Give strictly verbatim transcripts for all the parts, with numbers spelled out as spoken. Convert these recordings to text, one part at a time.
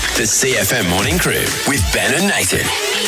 The C F M Morning Crew with Ben and Nathan.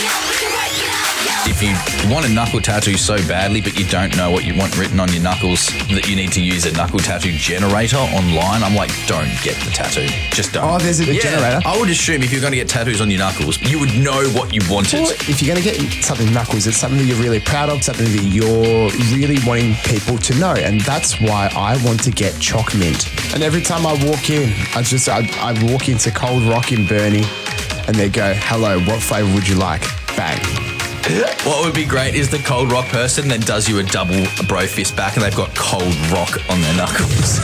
If you want a knuckle tattoo so badly, but you don't know what you want written on your knuckles, that you need to use a knuckle tattoo generator online, I'm like, don't get the tattoo. Just don't. Oh, there's a yeah, generator? I would assume if you're going to get tattoos on your knuckles, you would know what you wanted. Or if you're going to get something knuckles, it's something that you're really proud of, something that you're really wanting people to know. And that's why I want to get Choc Mint. And every time I walk in, I just I, I walk into Cold Rock in Burnie and they go, hello, what flavour would you like? Bang. What would be great is the Cold Rock person then does you a double bro fist back and they've got Cold Rock on their knuckles.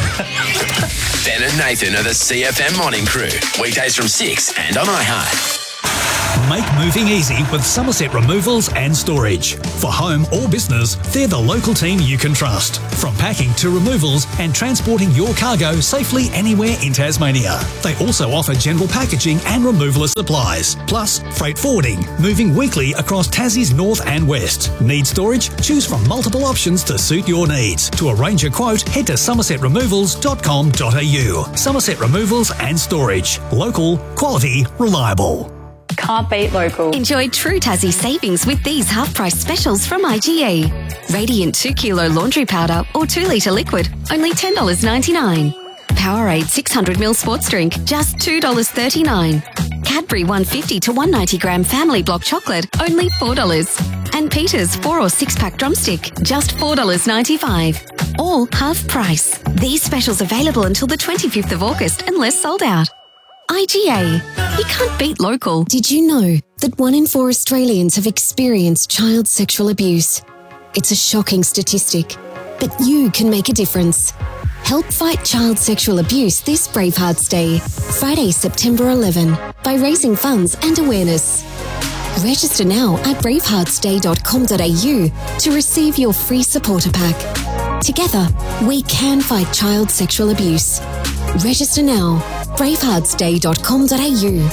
Ben and Nathan are the C F M Morning Crew. Weekdays from six and on iHeart. Make moving easy with Somerset Removals and Storage. For home or business, they're the local team you can trust. From packing to removals and transporting your cargo safely anywhere in Tasmania. They also offer general packaging and removal of supplies, plus freight forwarding, moving weekly across Tassie's north and west. Need storage? Choose from multiple options to suit your needs. To arrange a quote, head to somerset removals dot com dot a u. Somerset Removals and Storage. Local, quality, reliable. Can't beat local. Enjoy true Tassie savings with these half-price specials from I G A. Radiant two kilo laundry powder or two litre liquid, only ten dollars ninety-nine. Powerade six hundred milliliter sports drink, just two dollars thirty-nine. Cadbury one hundred fifty to one hundred ninety gram family block chocolate, only four dollars. And Peter's four or six pack drumstick, just four dollars ninety-five. All half price. These specials available until the twenty-fifth of August unless sold out. I G A. You can't beat local. Did you know that one in four Australians have experienced child sexual abuse? It's a shocking statistic, but you can make a difference. Help fight child sexual abuse this Bravehearts Day, Friday, September eleventh, by raising funds and awareness. Register now at bravehearts day dot com dot a u to receive your free supporter pack. Together, we can fight child sexual abuse. Register now. bravehearts day dot com dot a u.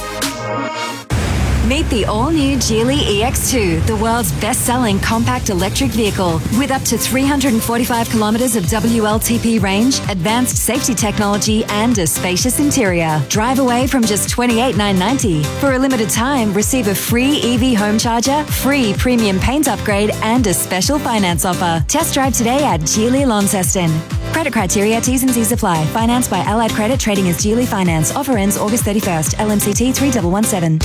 Meet the all-new Geely E X two, the world's best-selling compact electric vehicle. With up to three hundred forty-five kilometres of W L T P range, advanced safety technology and a spacious interior. Drive away from just twenty-eight thousand nine hundred ninety dollars. For a limited time, receive a free E V home charger, free premium paint upgrade and a special finance offer. Test drive today at Geely Launceston. Credit criteria, T's and C's apply. Financed by Allied Credit, trading as Geely Finance. Offer ends August thirty-first. L M C T three one one seven.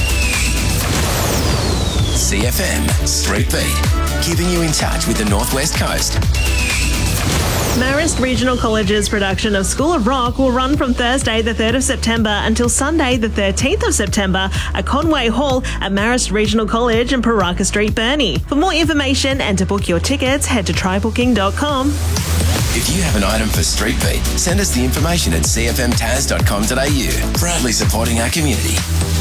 C F M Street Beat, keeping you in touch with the Northwest Coast. Marist Regional College's production of School of Rock will run from Thursday the third of September until Sunday the thirteenth of September at Conway Hall at Marist Regional College in Paraka Street, Burnie. For more information and to book your tickets, head to try booking dot com. If you have an item for Street Beat, send us the information at c f m tas dot com dot a u. Proudly supporting our community.